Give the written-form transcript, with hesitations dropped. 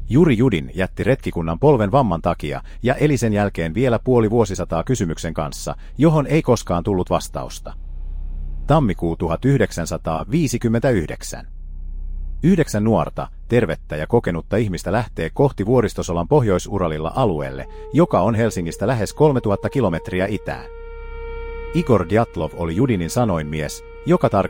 Juri Judin jätti retkikunnan polven vamman takia ja eli sen jälkeen vielä puoli vuosisataa kysymyksen kanssa, johon ei koskaan tullut vastausta. Tammikuu 1959. 9 nuorta, tervettä ja kokenutta ihmistä lähtee kohti Vuoristosolan Pohjois-Uralilla alueelle, joka on Helsingistä lähes 3000 kilometriä itään. Igor Djatlov oli Judinin sanoin mies, joka tarkasti